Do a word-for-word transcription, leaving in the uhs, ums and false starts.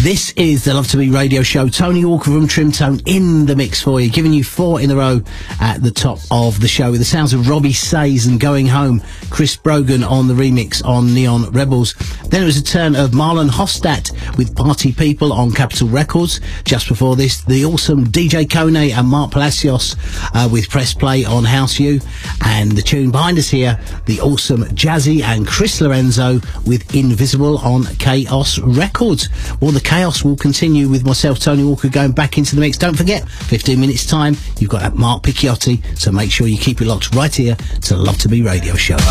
This is the Love to Be radio show. Tony Walker from Trim Tone in the mix for you, giving you four in a row at the top of the show with the sounds of Robbie Says and Going Home, Chris Brogan on the remix on Neon Rebels. Then it was a turn of Marlon Hofstadt with Party People on Capitol Records. Just before this, the awesome D J Kone and Mark Palacios uh, with Press Play on House U. And the tune behind us here, the awesome Jazzy and Chris Lorenzo with Invisible on Chaos Records. Well, the chaos will continue with myself, Tony Walker, going back into the mix. Don't forget, fifteen minutes time, you've got that Mark Picciotti, so make sure you keep it locked right here to the Love to Be radio show.